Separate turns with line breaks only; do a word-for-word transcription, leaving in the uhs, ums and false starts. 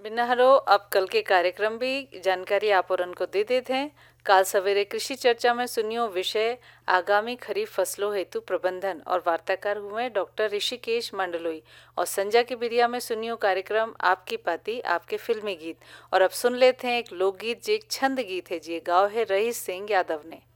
बिनहरो अब कल के कार्यक्रम भी जानकारी आप और उनको दे देते हैं। काल सवेरे कृषि चर्चा में सुनियो विषय आगामी खरीफ फसलों हेतु प्रबंधन और वार्ताकार हुए डॉक्टर ऋषिकेश मंडलोई। और संजा की बिरिया में सुनियो कार्यक्रम आपकी पाती आपके फिल्मी गीत। और अब सुन लेते हैं एक लोकगीत जो एक छंद गीत है, जी गाँव है रईस सिंह यादव ने।